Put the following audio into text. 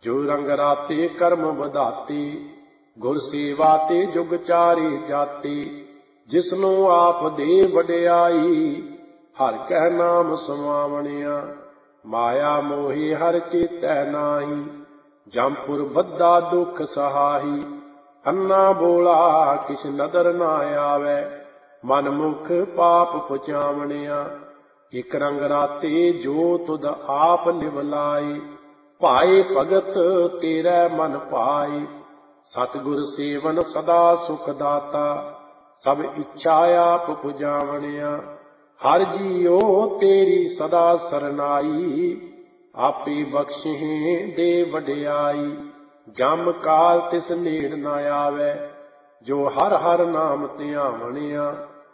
ਜੋ ਰੰਗ ਰਾਤੇ ਕਰਮ ਵਧਾਤੇ, ਗੁਰ ਸੇਵਾ ਤੇ ਜੁਗ ਚਾਰੇ ਜਾਤੇ। ਜਿਸਨੂੰ ਆਪ ਦੇ ਵਡਿਆਈ, ਹਰਿ ਕਹਿ ਨਾਮ ਸਮਾਵਣਿਆ। ਮਾਇਆ ਮੋਹਿ ਹਰਿ ਚੇਤੈ ਨਾਹੀ, ਜੰਪੁਰ ਬੱਧਾ ਦੁਖ ਸਹਾਈ। ਅੰਨਾ ਬੋਲਾ ਕਿਛ ਨਦਰ ਨਾ ਆਵੈ, ਮਨ ਮੁਖ ਪਾਪ ਪੁਚਾਵਣਿਆ। ਇਕ ਰੰਗ ਰਾਤੇ ਜੋ ਤੁਧ ਆਪ ਲਿਵ ਲਾਏ, ਭਾਏ ਭਗਤ ਤੇਰੇ ਮਨ ਭਾਏ। ਸਤਿਗੁਰ ਸੇਵਨ ਸਦਾ ਸੁਖ ਦਾਤਾ, ਸਭ ਇੱਛਾ ਆਪ ਪੁਜਾਵਣਿਆ। ਹਰਿ ਜੀਉ ਤੇਰੀ ਸਦਾ ਸਰਨਾਈ, ਆਪੇ ਬਖਸ਼ਿਹੇ ਦੇ ਵਡਿਆਈ। ਜਮ ਕਾਲ ਤਿਸ ਨੇੜ ਨਾ ਆਵੈ, ਜੋ ਹਰਿ ਹਰਿ ਨਾਮ ਧਿਆਵਣਿਆ।